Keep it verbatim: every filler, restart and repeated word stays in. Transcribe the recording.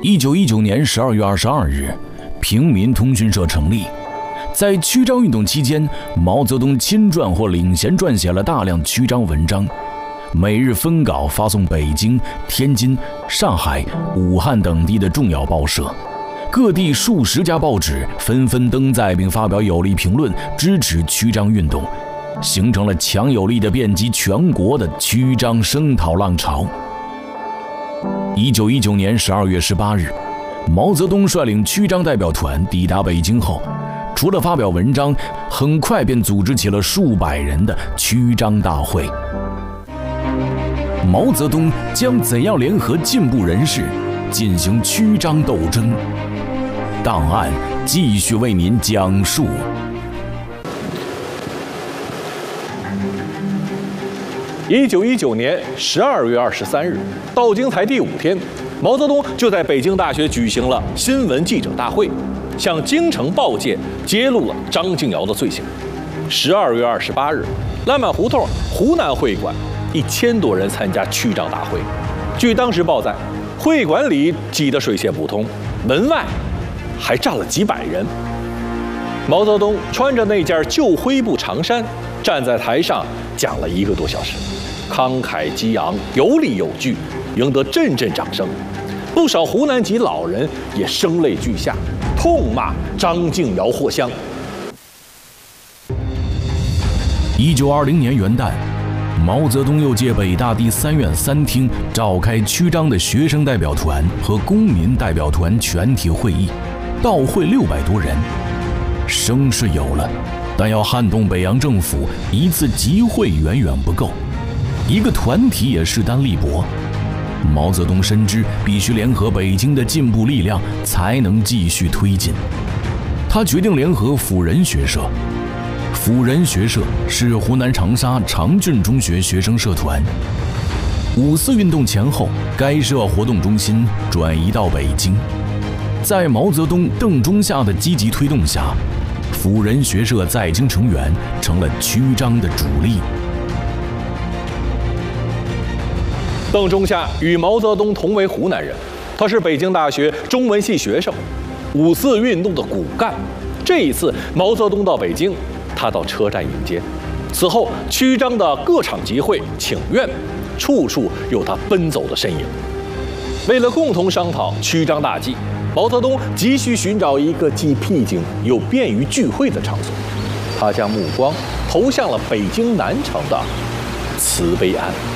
一九一九年十二月二十二日，平民通讯社成立。在曲张运动期间，毛泽东亲撰或领衔撰写了大量曲张文章，每日分稿发送北京、天津、上海、武汉等地的重要报社。各地数十家报纸纷纷登载并发表有力评论，支持曲张运动，形成了强有力的遍及全国的曲张声讨浪潮。一九一九年十二月十八日，毛泽东率领曲张代表团抵达北京后，除了发表文章，很快便组织起了数百人的曲张大会。毛泽东将怎样联合进步人士进行曲张斗争？档案继续为您讲述。 一九一九年十二月二十三日，到京才第五天，毛泽东就在北京大学举行了新闻记者大会，向京城报界揭露了张敬尧的罪行。十二月二十八日，烂漫胡同湖南会馆一千多人参加曲张大会，据当时报载，会馆里挤得水泄不通，门外还站了几百人。毛泽东穿着那件旧灰布长衫，站在台上讲了一个多小时，慷慨激昂，有理有据，赢得阵阵掌声。不少湖南籍老人也声泪俱下，痛骂张敬尧藿香。 一九二零年元旦，毛泽东又借北大第三院三厅召开曲张的学生代表团和公民代表团全体会议，到会六百多人。声势有了，但要撼动北洋政府，一次集会远远不够，一个团体也势单力薄。毛泽东深知必须联合北京的进步力量，才能继续推进。他决定联合辅仁学社。辅仁学社是湖南长沙长郡中学学生社团。五四运动前后，该社活动中心转移到北京。在毛泽东、邓中夏的积极推动下，辅仁学社在京成员成了曲张的主力。 邓中夏与毛泽东同为湖南人，他是北京大学中文系学生，五四运动的骨干。这一次毛泽东到北京，他到车站迎接。此后，曲张的各场集会、请愿，处处有他奔走的身影。为了共同商讨曲张大计，毛泽东急需寻找一个既僻静又便于聚会的场所。他将目光投向了北京南城的慈悲庵。